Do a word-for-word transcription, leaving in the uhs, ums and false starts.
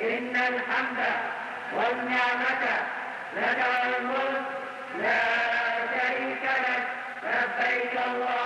إن الحمد والنعمة لك والملك لا شريك لك لبيك اللهم